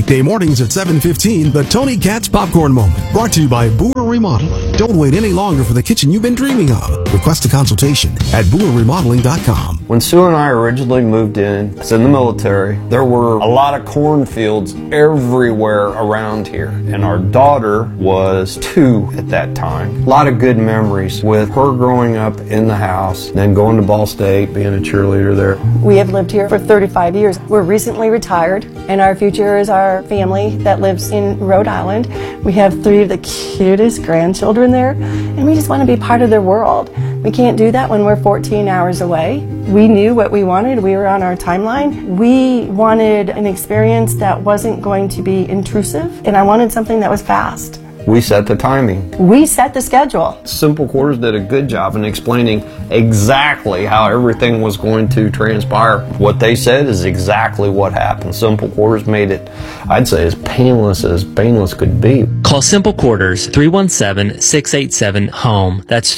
Weekday mornings at 7:15, the Tony Katz Popcorn Moment. Brought to you by Boer Remodeling. Don't wait any longer for the kitchen you've been dreaming of. Request a consultation at BoerRemodeling.com. When Sue and I originally moved in, I was in the military, there were a lot of cornfields everywhere around here. And our daughter was 2 at that time. A lot of good memories with her growing up in the house, then going to Ball State, being a cheerleader there. We have lived here for 35 years. We're recently retired, and our future is our family that lives in Rhode Island. We have 3 of the cutest grandchildren there, and we just want to be part of their world. We can't do that when we're 14 hours away. We knew what we wanted. We were on our timeline. We wanted an experience that wasn't going to be intrusive, and I wanted something that was fast. We set the timing. We set the schedule. Simple Quarters did a good job in explaining exactly how everything was going to transpire. What they said is exactly what happened. Simple Quarters made it, I'd say, as painless could be. Call Simple Quarters 317-687-HOME. That's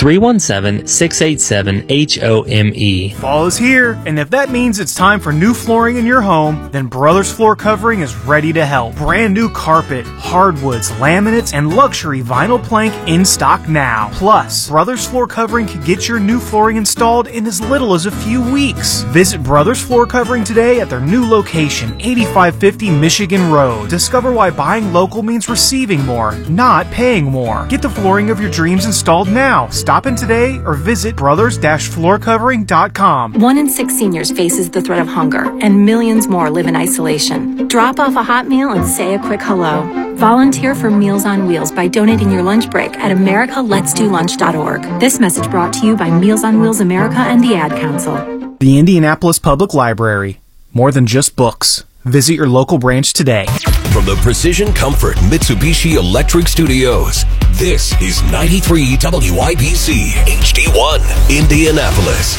317-687-HOME. Fall is here, and if that means it's time for new flooring in your home, then Brothers Floor Covering is ready to help. Brand new carpet, hardwoods, laminates, and luxury vinyl plank in stock now. Plus, Brothers Floor Covering can get your new flooring installed in as little as a few weeks. Visit Brothers Floor Covering today at their new location, 8550 Michigan Road. Discover why buying local means receiving more, not paying more. Get the flooring of your dreams installed now. Stop in today or visit brothers-floorcovering.com. 1 in 6 seniors faces the threat of hunger, and millions more live in isolation. Drop off a hot meal and say a quick hello. Volunteer for Meals on Wheels by donating your lunch break at americaletsdolunch.org. This message brought to you by Meals on Wheels America and the Ad Council. The Indianapolis Public Library. More than just books. Visit your local branch today. From the Precision Comfort Mitsubishi Electric Studios, this is 93 WIBC HD1 Indianapolis.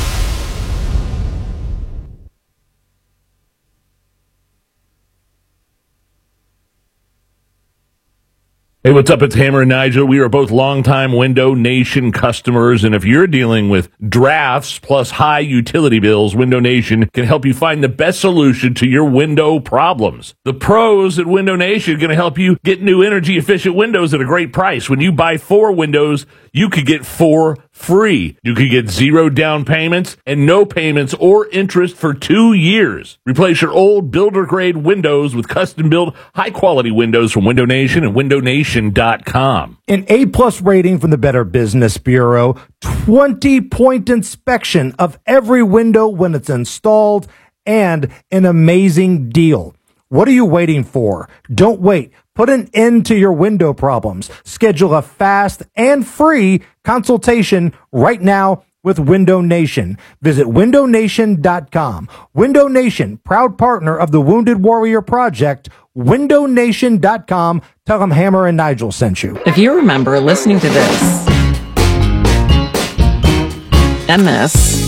Hey, what's up? It's Hammer and Nigel. We are both longtime Window Nation customers, and if you're dealing with drafts plus high utility bills, Window Nation can help you find the best solution to your window problems. The pros at Window Nation are going to help you get new energy-efficient windows at a great price. When you buy 4 windows, you could get 4 free. You could get 0 down payments and no payments or interest for 2 years. Replace your old builder-grade windows with custom-built, high-quality windows from Window Nation and WindowNation.com. An A-plus rating from the Better Business Bureau, 20-point inspection of every window when it's installed, and an amazing deal. What are you waiting for? Don't wait. Put an end to your window problems. Schedule a fast and free consultation right now with Window Nation. Visit WindowNation.com. Window Nation, proud partner of the Wounded Warrior Project. WindowNation.com. Tell them Hammer and Nigel sent you. If you remember listening to this and this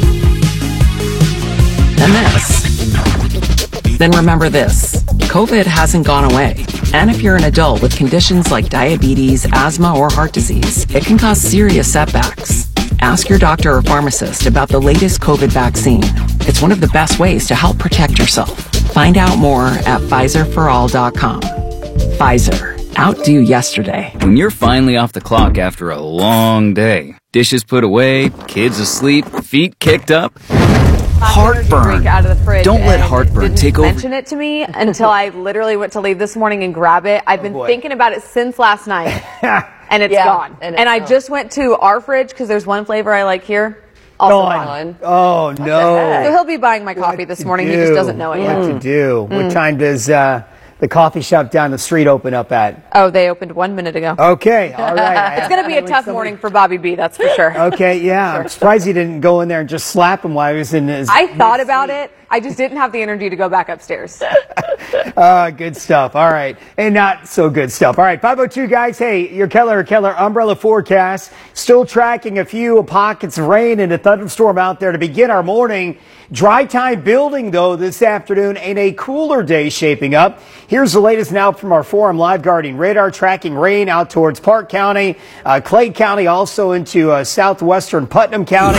and this, then remember this. COVID hasn't gone away. And if you're an adult with conditions like diabetes, asthma, or heart disease, it can cause serious setbacks. Ask your doctor or pharmacist about the latest COVID vaccine. It's one of the best ways to help protect yourself. Find out more at PfizerForAll.com. Pfizer. Outdo yesterday. When you're finally off the clock after a long day, dishes put away, kids asleep, feet kicked up, heartburn. Out of the fridge. Don't let heartburn take over. Mention it to me until I literally went to leave this morning and grab it. I've been thinking about it since last night, and it's gone. And I just went to our fridge because there's one flavor I like here. Also gone. Oh no! So he'll be buying my coffee this morning. He just doesn't know it yet. What to do? What time does the coffee shop down the street open up at? Oh, they opened 1 minute ago. Okay, all right. It's going to be a tough morning for Bobby B, that's for sure. Okay, yeah. I'm surprised he didn't go in there and just slap him while he was in his... I thought about it. I just didn't have the energy to go back upstairs. Good stuff. All right. And not so good stuff. All right. 502 guys. Hey, your Keller umbrella forecast. Still tracking a few pockets of rain and a thunderstorm out there to begin our morning. Dry time building, though, this afternoon and a cooler day shaping up. Here's the latest now from our Forum Live Guardian radar tracking rain out towards Park County, Clay County, also into southwestern Putnam County.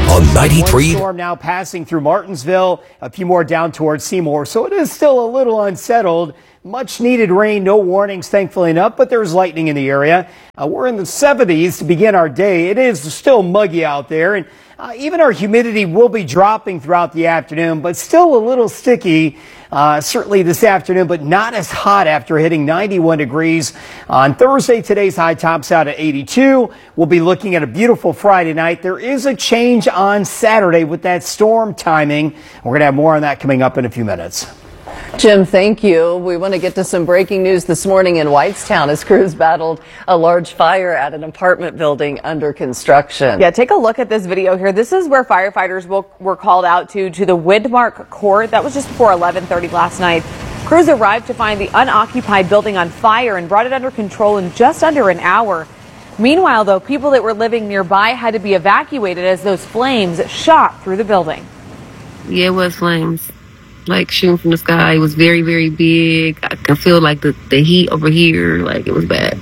on 93. One storm now passing through Martinsville, a few more down towards Seymour, so it is still a little unsettled. Much needed rain, no warnings, thankfully enough, but there's lightning in the area. We're in the 70s to begin our day. It is still muggy out there, and even our humidity will be dropping throughout the afternoon, but still a little sticky, certainly this afternoon, but not as hot after hitting 91 degrees on Thursday. Today's high tops out at 82. We'll be looking at a beautiful Friday night. There is a change on Saturday with that storm timing. We're going to have more on that coming up in a few minutes. Jim, thank you. We want to get to some breaking news this morning in Whitestown as crews battled a large fire at an apartment building under construction. Yeah, take a look at this video here. This is where firefighters were called out to the Widmark Court. That was just before 11:30 last night. Crews arrived to find the unoccupied building on fire and brought it under control in just under an hour. Meanwhile, though, people that were living nearby had to be evacuated as those flames shot through the building. Yeah, it was flames. Like shooting from the sky. It was very, very big. I can feel like the heat over here, like it was bad.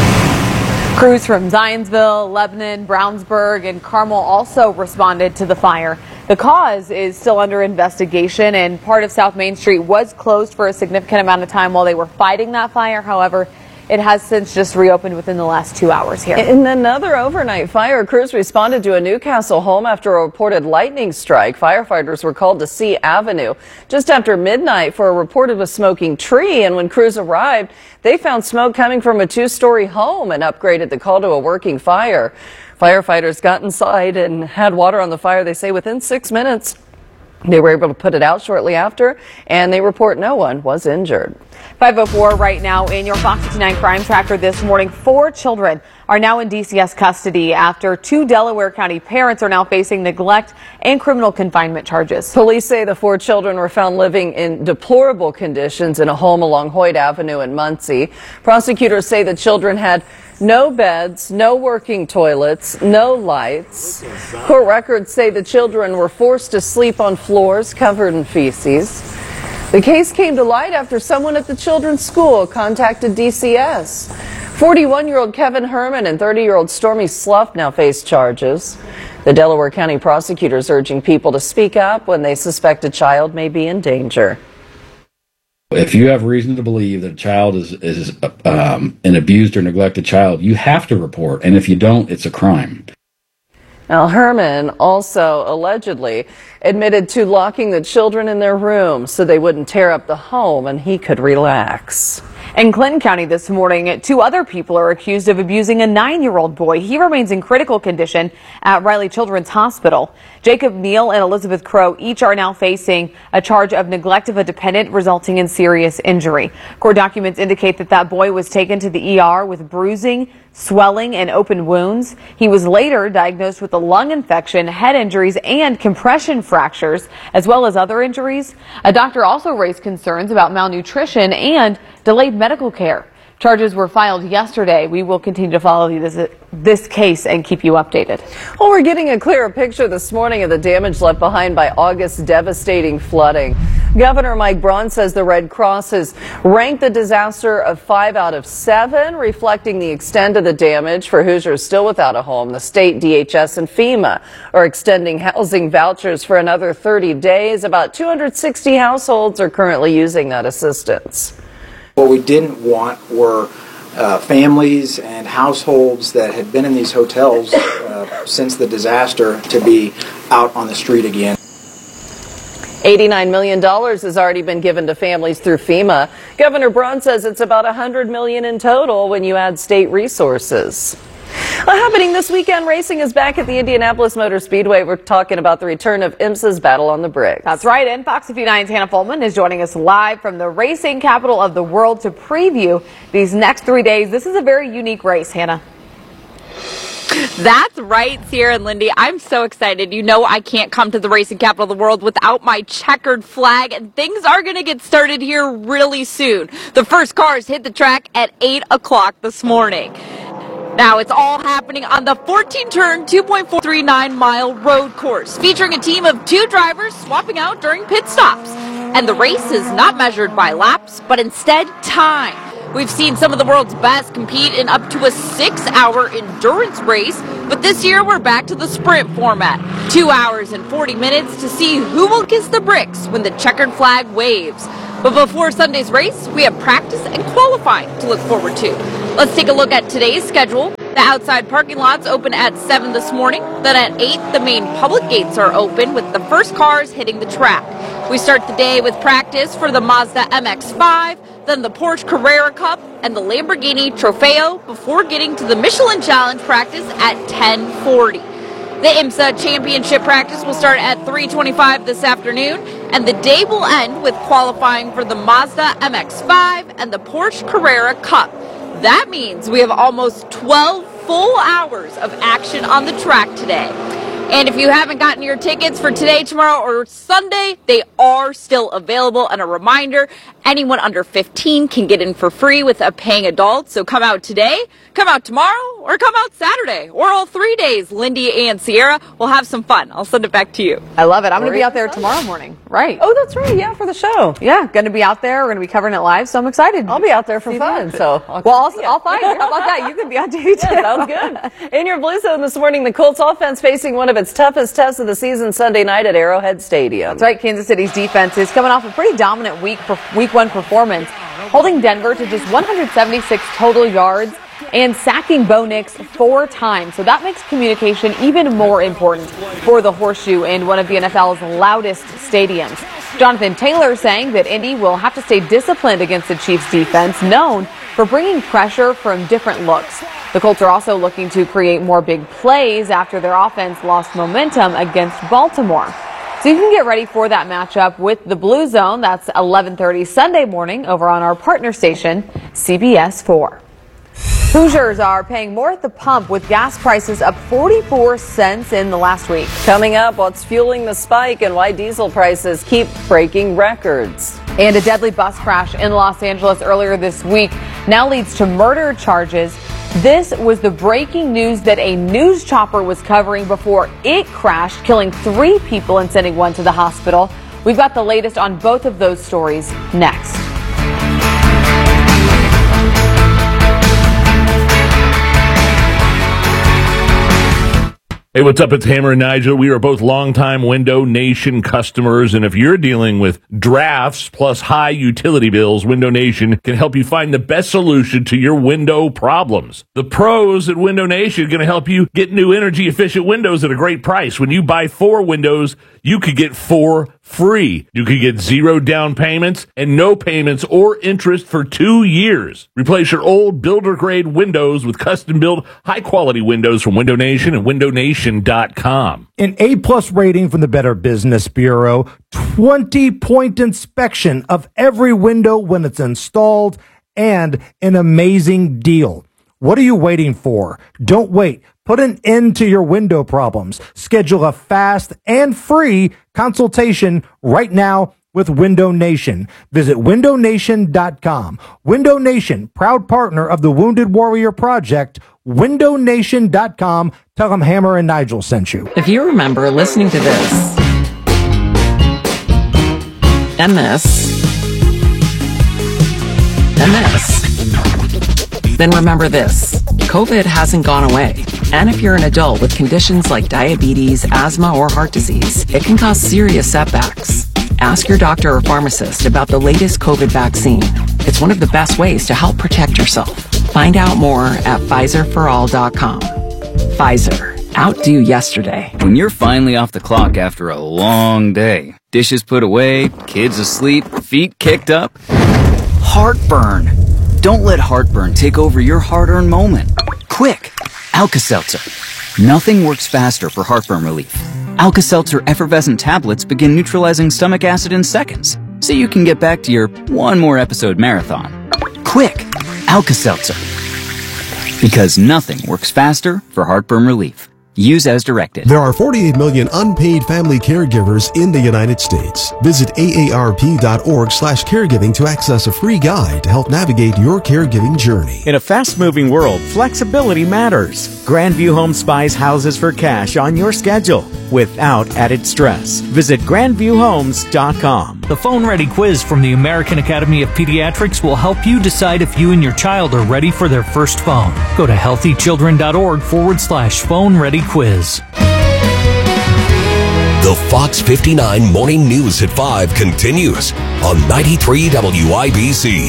Crews from Zionsville, Lebanon, Brownsburg, and Carmel also responded to the fire. The cause is still under investigation, and part of South Main Street was closed for a significant amount of time while they were fighting that fire. However, it has since just reopened within the last 2 hours here. In another overnight fire, crews responded to a Newcastle home after a reported lightning strike. Firefighters were called to C Avenue just after midnight for a reported smoking tree. And when crews arrived, they found smoke coming from a two-story home and upgraded the call to a working fire. Firefighters got inside and had water on the fire, they say, within 6 minutes. They were able to put it out shortly after, and they report no one was injured. 5:04 right now in your Fox 59 Crime Tracker this morning. 4 children are now in DCS custody after 2 Delaware County parents are now facing neglect and criminal confinement charges. Police say the 4 children were found living in deplorable conditions in a home along Hoyt Avenue in Muncie. Prosecutors say the children had no beds, no working toilets, no lights. Court records say the children were forced to sleep on floors covered in feces. The case came to light after someone at the children's school contacted DCS. 41-year-old Kevin Herman and 30-year-old Stormy Slough now face charges. The Delaware County prosecutors urging people to speak up when they suspect a child may be in danger. If you have reason to believe that a child is an abused or neglected child, you have to report. And if you don't, it's a crime. Now, Herman also allegedly admitted to locking the children in their room so they wouldn't tear up the home and he could relax. In Clinton County this morning, 2 other people are accused of abusing a 9-year-old boy. He remains in critical condition at Riley Children's Hospital. Jacob Neal and Elizabeth Crow each are now facing a charge of neglect of a dependent resulting in serious injury. Court documents indicate that boy was taken to the ER with bruising, swelling, and open wounds. He was later diagnosed with a lung infection, head injuries, and compression fractures, as well as other injuries. A doctor also raised concerns about malnutrition and delayed medical care. Charges were filed yesterday. We will continue to follow this case and keep you updated. Well, we're getting a clearer picture this morning of the damage left behind by August's devastating flooding. Governor Mike Braun says the Red Cross has ranked the disaster a 5 out of 7, reflecting the extent of the damage for Hoosiers still without a home. The state, DHS, and FEMA are extending housing vouchers for another 30 days. About 260 households are currently using that assistance. What we didn't want were families and households that had been in these hotels since the disaster to be out on the street again. $89 million has already been given to families through FEMA. Governor Braun says it's about $100 million in total when you add state resources. Happening this weekend, racing is back at the Indianapolis Motor Speedway. We're talking about the return of IMSA's Battle on the Bricks. That's right, and Fox 59's Hannah Fulman is joining us live from the racing capital of the world to preview these next 3 days. This is a very unique race, Hannah. That's right, Sierra and Lindy. I'm so excited. You know I can't come to the racing capital of the world without my checkered flag, and things are going to get started here really soon. The first cars hit the track at 8 o'clock this morning. Now, it's all happening on the 14-turn, 2.439-mile road course, featuring a team of 2 drivers swapping out during pit stops. And the race is not measured by laps, but instead time. We've seen some of the world's best compete in up to a 6-hour endurance race, but this year we're back to the sprint format. 2 hours and 40 minutes to see who will kiss the bricks when the checkered flag waves. But before Sunday's race, we have practice and qualifying to look forward to. Let's take a look at today's schedule. The outside parking lots open at 7 this morning. Then at 8, the main public gates are open with the first cars hitting the track. We start the day with practice for the Mazda MX-5, then the Porsche Carrera Cup, and the Lamborghini Trofeo before getting to the Michelin Challenge practice at 10:40. The IMSA Championship practice will start at 3:25 this afternoon, and the day will end with qualifying for the Mazda MX-5 and the Porsche Carrera Cup. That means we have almost 12 full hours of action on the track today. And if you haven't gotten your tickets for today, tomorrow, or Sunday, they are still available. And a reminder, anyone under 15 can get in for free with a paying adult. So come out today, come out tomorrow, or come out Saturday, or all 3 days. Lindy and Sierra will have some fun. I'll send it back to you. I love it. I'm going to be out there tomorrow morning. Right. Oh, that's right. Yeah, for the show. Yeah, going to be out there. We're going to be covering it live, so I'm excited. I'll be out there for fun. So, I'll find you. How about that? You can be on TV too. Yeah, sounds good. In your Blue Zone this morning, the Colts offense facing one of its toughest tests of the season Sunday night at Arrowhead Stadium. That's right. Kansas City's defense is coming off a pretty dominant week 1 performance, holding Denver to just 176 total yards and sacking Bo Nix 4 times. So that makes communication even more important for the Horseshoe in one of the NFL's loudest stadiums. Jonathan Taylor saying that Indy will have to stay disciplined against the Chiefs defense, known for bringing pressure from different looks. The Colts are also looking to create more big plays after their offense lost momentum against Baltimore. So you can get ready for that matchup with the Blue Zone. That's 11:30 Sunday morning over on our partner station, CBS 4. Hoosiers are paying more at the pump with gas prices up 44 cents in the last week. Coming up, what's fueling the spike and why diesel prices keep breaking records. And a deadly bus crash in Los Angeles earlier this week now leads to murder charges. This was the breaking news that a news chopper was covering before it crashed, killing 3 people and sending 1 to the hospital. We've got the latest on both of those stories next. Hey, what's up? It's Hammer and Nigel. We are both longtime Window Nation customers, and if you're dealing with drafts plus high utility bills, Window Nation can help you find the best solution to your window problems. The pros at Window Nation are going to help you get new energy-efficient windows at a great price. When you buy 4 windows, you could get 4 free. You could get 0 down payments and no payments or interest for 2 years. Replace your old builder-grade windows with custom-built, high-quality windows from Window Nation and windownation.com. An A-plus rating from the Better Business Bureau, 20-point inspection of every window when it's installed, and an amazing deal. What are you waiting for? Don't wait. Put an end to your window problems. Schedule a fast and free consultation right now with Window Nation. Visit windownation.com. Window Nation, proud partner of the Wounded Warrior Project. windownation.com. Tell them Hammer and Nigel sent you. If you remember listening to this and this and this, then remember this. COVID hasn't gone away. And if you're an adult with conditions like diabetes, asthma, or heart disease, it can cause serious setbacks. Ask your doctor or pharmacist about the latest COVID vaccine. It's one of the best ways to help protect yourself. Find out more at PfizerForAll.com. Pfizer. Outdo yesterday. When you're finally off the clock after a long day, dishes put away, kids asleep, feet kicked up, heartburn. Don't let heartburn take over your hard-earned moment. Quick, Alka-Seltzer. Nothing works faster for heartburn relief. Alka-Seltzer effervescent tablets begin neutralizing stomach acid in seconds, so you can get back to your 1 more episode marathon. Quick, Alka-Seltzer. Because nothing works faster for heartburn relief. Use as directed. There are 48 million unpaid family caregivers in the United States. Visit aarp.org/caregiving to access a free guide to help navigate your caregiving journey. In a fast-moving world, flexibility matters. Grandview Homes buys houses for cash on your schedule without added stress. Visit grandviewhomes.com. The Phone Ready quiz from the American Academy of Pediatrics will help you decide if you and your child are ready for their first phone. Go to healthychildren.org/phone ready quiz. The Fox 59 Morning News at 5 continues on 93 WIBC.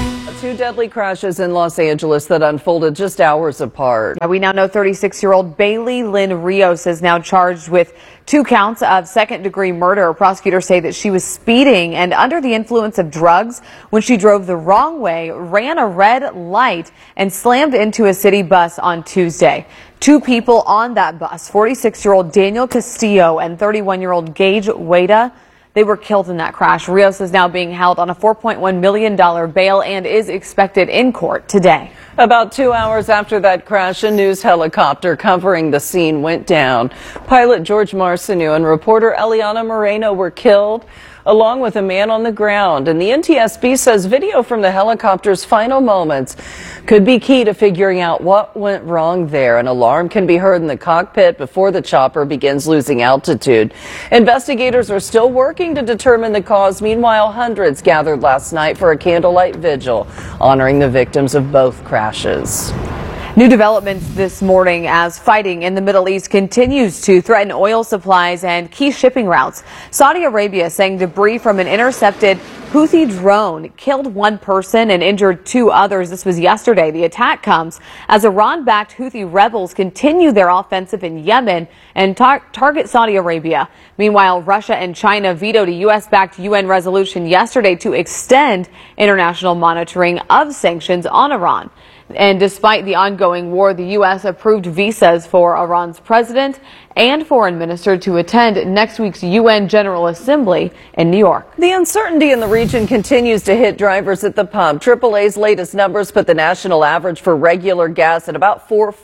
2 deadly crashes in Los Angeles that unfolded just hours apart. We now know 36-year-old Bailey Lynn Rios is now charged with 2 counts of second-degree murder. Prosecutors say that she was speeding and under the influence of drugs when she drove the wrong way, ran a red light, and slammed into a city bus on Tuesday. 2 people on that bus, 46-year-old Daniel Castillo and 31-year-old Gage Wada, they were killed in that crash. Rios is now being held on a $4.1 million bail and is expected in court today. About 2 hours after that crash, a news helicopter covering the scene went down. Pilot George Marcineau and reporter Eliana Moreno were killed, along with a man on the ground. And the NTSB says video from the helicopter's final moments could be key to figuring out what went wrong there. An alarm can be heard in the cockpit before the chopper begins losing altitude. Investigators are still working to determine the cause. Meanwhile, hundreds gathered last night for a candlelight vigil honoring the victims of both crashes. New developments this morning as fighting in the Middle East continues to threaten oil supplies and key shipping routes. Saudi Arabia saying debris from an intercepted Houthi drone killed 1 person and injured 2 others. This was yesterday. The attack comes as Iran-backed Houthi rebels continue their offensive in Yemen and target Saudi Arabia. Meanwhile, Russia and China vetoed a U.S.-backed UN resolution yesterday to extend international monitoring of sanctions on Iran. And despite the ongoing war, the U.S. approved visas for Iran's president and foreign minister to attend next week's UN General Assembly in New York. The uncertainty in the region continues to hit drivers at the pump. AAA's latest numbers put the national average for regular gas at about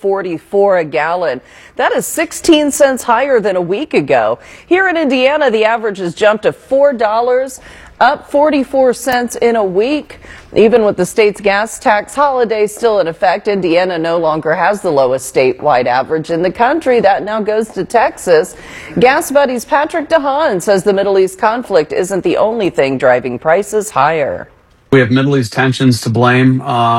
$4.44 a gallon. That is 16 cents higher than a week ago. Here in Indiana, the average has jumped to $4, up 44 cents in a week. Even with the state's gas tax holiday still in effect, Indiana no longer has the lowest statewide average in the country. That now goes to Texas. Gas Buddy's Patrick DeHaan says the Middle East conflict isn't the only thing driving prices higher. We have Middle East tensions to blame,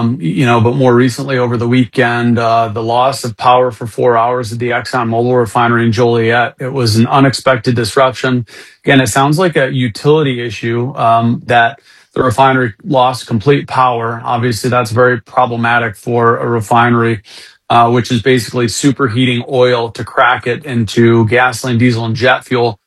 but more recently over the weekend, the loss of power for 4 hours at the ExxonMobil refinery in Joliet. It was an unexpected disruption. Again, it sounds like a utility issue that the refinery lost complete power. Obviously, that's very problematic for a refinery, which is basically superheating oil to crack it into gasoline, diesel, and jet fuel.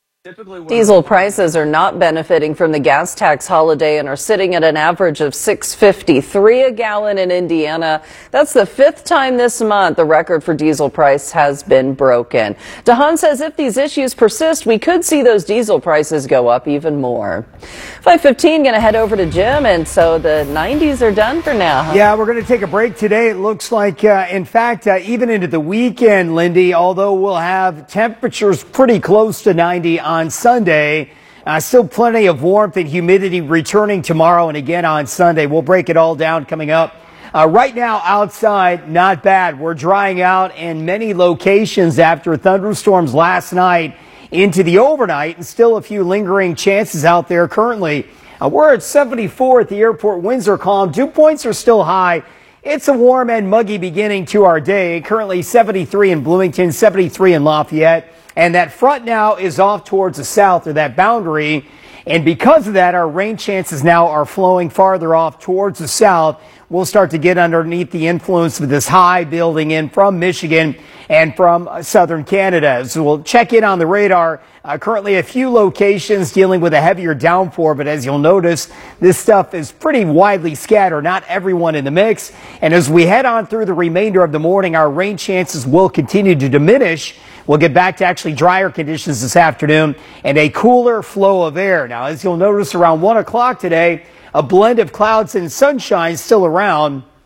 Diesel prices are not benefiting from the gas tax holiday and are sitting at an average of $6.53 a gallon in Indiana. That's the 5th time this month the record for diesel price has been broken. DeHaan says if these issues persist, we could see those diesel prices go up even more. 5:15, going to head over to Jim, and so the 90s are done for now. Huh? Yeah, we're going to take a break today. It looks like, in fact, even into the weekend, Lindy, although we'll have temperatures pretty close to 90 on Sunday. Still plenty of warmth and humidity returning tomorrow and again on Sunday. We'll break it all down coming up. Right now outside, not bad. We're drying out in many locations after thunderstorms last night into the overnight, and still a few lingering chances out there currently. We're at 74 at the airport. Winds are calm. Dew points are still high. It's a warm and muggy beginning to our day. Currently 73 in Bloomington, 73 in Lafayette. And that front now is off towards the south, or that boundary. And because of that, our rain chances now are flowing farther off towards the south. We'll start to get underneath the influence of this high building in from Michigan and from southern Canada. So we'll check in on the radar. Currently a few locations dealing with a heavier downpour, but as you'll notice, this stuff is pretty widely scattered, not everyone in the mix. And as we head on through the remainder of the morning, our rain chances will continue to diminish. We'll get back to actually drier conditions this afternoon and a cooler flow of air. Now, as you'll notice around 1 o'clock today, a blend of clouds and sunshine still around.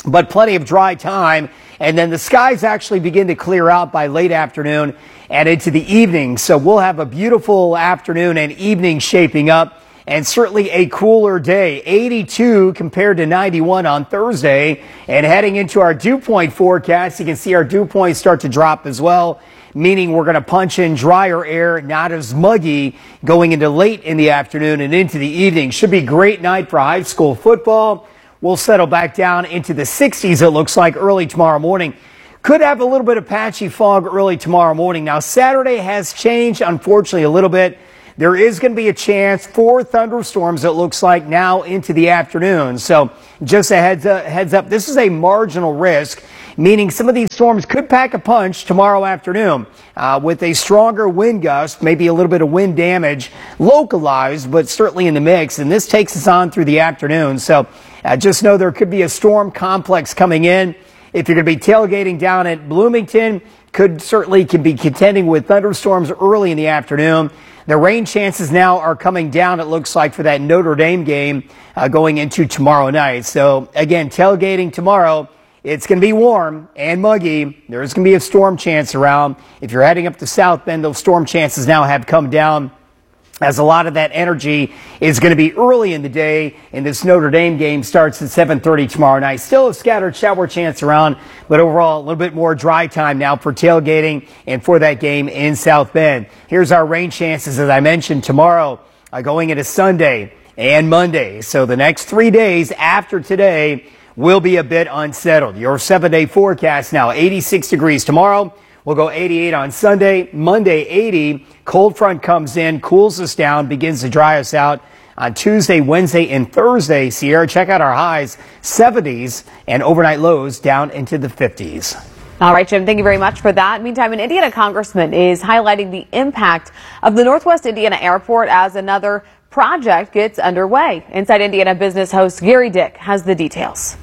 but plenty of dry time. And then the skies actually begin to clear out by late afternoon and into the evening. So we'll have a beautiful afternoon and evening shaping up, and certainly a cooler day. 82 compared to 91 on Thursday. And heading into our dew point forecast, you can see our dew points start to drop as well, meaning we're going to punch in drier air, not as muggy going into late in the afternoon and into the evening. Should be a great night for high school football. We'll settle back down into the 60s, it looks like, early tomorrow morning. Could have a little bit of patchy fog early tomorrow morning. Now, Saturday has changed, unfortunately, a little bit. There is going to be a chance for thunderstorms, it looks like, now into the afternoon. So just a heads up, this is a marginal risk, meaning some of these storms could pack a punch tomorrow afternoon with a stronger wind gust, maybe a little bit of wind damage localized, but certainly in the mix. And this takes us on through the afternoon. So just know there could be a storm complex coming in. If you're going to be tailgating down at Bloomington, can be contending with thunderstorms early in the afternoon. The rain chances now are coming down, it looks like, for that Notre Dame game going into tomorrow night. So, again, tailgating tomorrow, it's going to be warm and muggy. There's going to be a storm chance around. If you're heading up to South Bend, those storm chances now have come down, as a lot of that energy is going to be early in the day, and this Notre Dame game starts at 7:30 tomorrow night. Still a scattered shower chance around, but overall a little bit more dry time now for tailgating and for that game in South Bend. Here's our rain chances, as I mentioned, tomorrow going into Sunday and Monday. So the next 3 days after today will be a bit unsettled. Your 7-day forecast now, 86 degrees tomorrow. We'll go 88 on Sunday, Monday 80. Cold front comes in, cools us down, begins to dry us out on Tuesday, Wednesday, and Thursday. Sierra, check out our highs, 70s, and overnight lows down into the 50s. All right, Jim, thank you very much for that. Meantime, an Indiana congressman is highlighting the impact of the Northwest Indiana Airport as another project gets underway. Inside Indiana Business host Gary Dick has the details.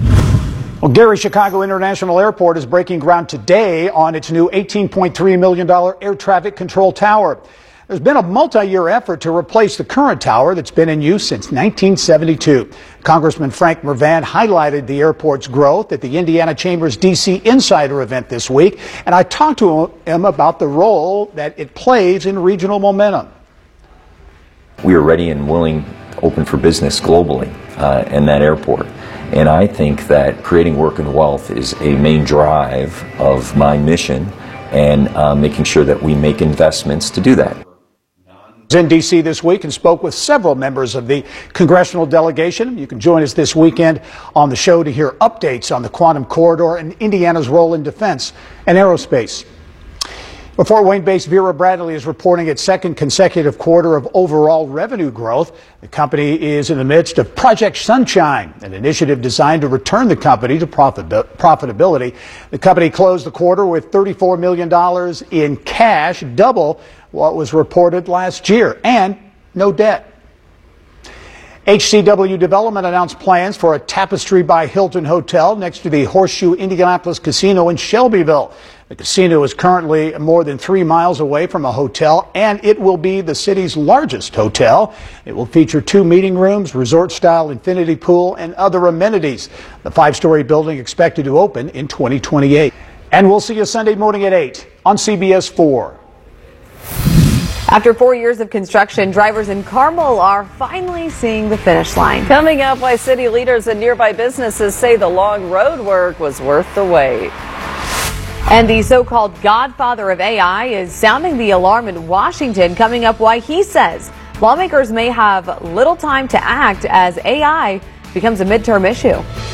Well, Gary, Chicago International Airport is breaking ground today on its new $18.3 million air traffic control tower. There's been a multi-year effort to replace the current tower that's been in use since 1972. Congressman Frank Mervan highlighted the airport's growth at the Indiana Chamber's D.C. Insider event this week, and I talked to him about the role that it plays in regional momentum. We are ready and willing, open for business globally in that airport. And I think that creating work and wealth is a main drive of my mission, and making sure that we make investments to do that. In D.C. this week and spoke with several members of the congressional delegation. You can join us this weekend on the show to hear updates on the Quantum Corridor and Indiana's role in defense and aerospace. Fort Wayne-based Vera Bradley is reporting its second consecutive quarter of overall revenue growth. The company is in the midst of Project Sunshine, an initiative designed to return the company to profitability. The company closed the quarter with $34 million in cash, double what was reported last year, and no debt. HCW Development announced plans for a Tapestry by Hilton hotel next to the Horseshoe Indianapolis Casino in Shelbyville. The casino is currently more than 3 miles away from a hotel, and it will be the city's largest hotel. It will feature 2 meeting rooms, resort-style infinity pool, and other amenities. The 5-story building expected to open in 2028. And we'll see you Sunday morning at 8 on CBS 4. After 4 years of construction, drivers in Carmel are finally seeing the finish line. Coming up, why city leaders and nearby businesses say the long road work was worth the wait. And the so-called godfather of AI is sounding the alarm in Washington. Coming up, why he says lawmakers may have little time to act as AI becomes a midterm issue.